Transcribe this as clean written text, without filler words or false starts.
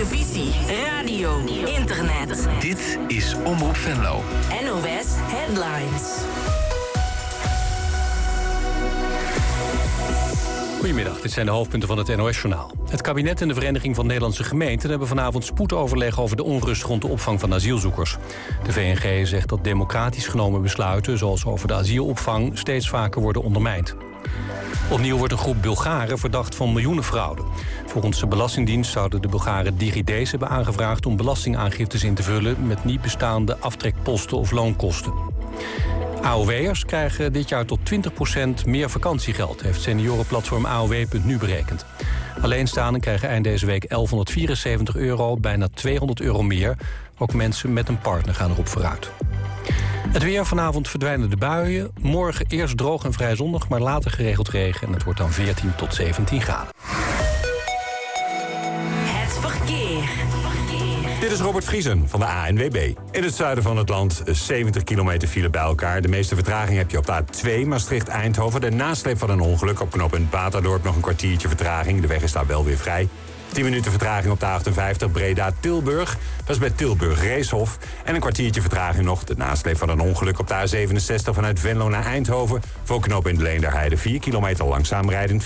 televisie, radio, internet. Dit is Omroep Venlo. NOS Headlines. Goedemiddag, dit zijn de hoofdpunten van het NOS-journaal. Het kabinet en de Vereniging van Nederlandse Gemeenten hebben vanavond spoedoverleg over de onrust rond de opvang van asielzoekers. De VNG zegt dat democratisch genomen besluiten, zoals over de asielopvang, steeds vaker worden ondermijnd. Opnieuw wordt een groep Bulgaren verdacht van miljoenenfraude. Volgens de Belastingdienst zouden de Bulgaren DigiD's hebben aangevraagd om belastingaangiftes in te vullen met niet bestaande aftrekposten of loonkosten. AOW'ers krijgen dit jaar tot 20% meer vakantiegeld, heeft seniorenplatform AOW.nu berekend. Alleenstaanden krijgen eind deze week €1174, bijna €200 meer. Ook mensen met een partner gaan erop vooruit. Het weer, vanavond verdwijnen de buien. Morgen eerst droog en vrij zonnig, maar later geregeld regen. En het wordt dan 14 tot 17 graden. Het verkeer. Dit is Robert Vriesen van de ANWB. In het zuiden van het land 70 kilometer file bij elkaar. De meeste vertraging heb je op de A2 Maastricht-Eindhoven. De nasleep van een ongeluk op knooppunt Baterdorp nog een kwartiertje vertraging. De weg is daar wel weer vrij. 10 minuten vertraging op de A58 Breda-Tilburg. Dat is bij Tilburg-Reeshof. En een kwartiertje vertraging nog. De nasleep van een ongeluk op de A67 vanuit Venlo naar Eindhoven. Voor knooppunt Leenderheide 4 kilometer langzaam rijden.